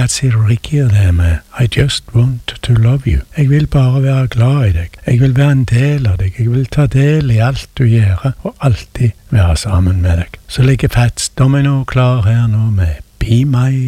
Patsy Ricky og det med I just want to love you. Jeg vil bare være glad i deg. Jeg vil være en del av deg. Jeg vil ta del i alt du gjør, og alltid være sammen med deg. Så ligger Fats Domino klar her nå med Be My